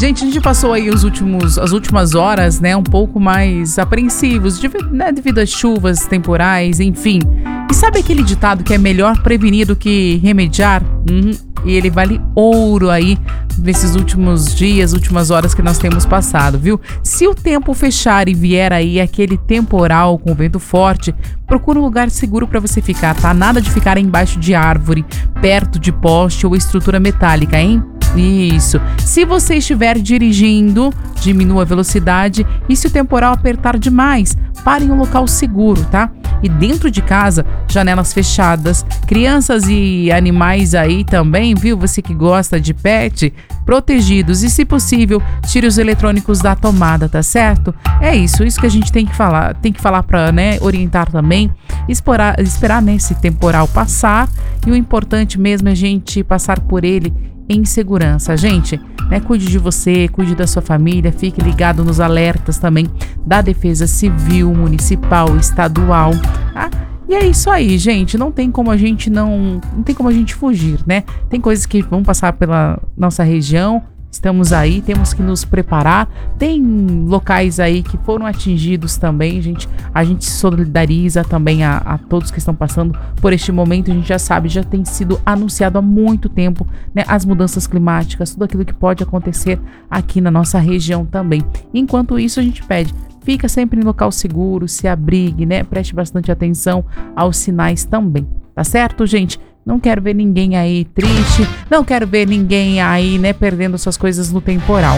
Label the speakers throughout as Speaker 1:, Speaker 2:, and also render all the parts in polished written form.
Speaker 1: Gente, a gente passou aí as últimas horas, né, um pouco mais apreensivos, devido às chuvas temporais, enfim. E sabe aquele ditado que é melhor prevenir do que remediar? E ele vale ouro aí nesses últimos dias, últimas horas que nós temos passado, viu? Se o tempo fechar e vier aí aquele temporal com vento forte, procura um lugar seguro para você ficar, tá? Nada de ficar embaixo de árvore, perto de poste ou estrutura metálica, hein? Isso. Se você estiver dirigindo, diminua a velocidade e se o temporal apertar demais, pare em um local seguro, tá? E dentro de casa, janelas fechadas, crianças e animais aí também, viu? Você que gosta de pet, protegidos e, se possível, tire os eletrônicos da tomada, tá certo? É isso que a gente tem que falar para, né, orientar também, esperar, né, esse temporal passar, e o importante mesmo é a gente passar por ele em segurança, gente, né? Cuide de você, cuide da sua família, fique ligado nos alertas também da Defesa Civil, Municipal, Estadual, tá? E é isso aí, gente, não tem como a gente fugir, né? Tem coisas que vão passar pela nossa região, estamos aí, temos que nos preparar. Tem locais aí que foram atingidos também, gente. A gente se solidariza também a todos que estão passando por este momento. A gente já sabe, já tem sido anunciado há muito tempo, né, as mudanças climáticas, tudo aquilo que pode acontecer aqui na nossa região também. Enquanto isso, a gente pede, fica sempre em local seguro, se abrigue, né? Preste bastante atenção aos sinais também, tá certo, gente? Não quero ver ninguém aí triste, não quero ver ninguém aí, né, perdendo suas coisas no temporal.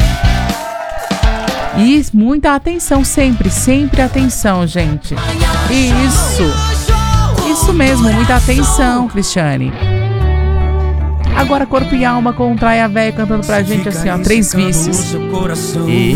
Speaker 1: E muita atenção sempre atenção, gente. Isso mesmo, muita atenção, Cristiane. Agora Corpo e Alma com Traia Véia cantando pra gente assim, ó, 3 vícios.